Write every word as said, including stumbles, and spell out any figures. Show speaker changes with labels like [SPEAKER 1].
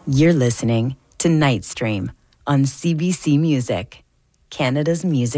[SPEAKER 1] You're listening to Nightstream on C B C Music, Canada's music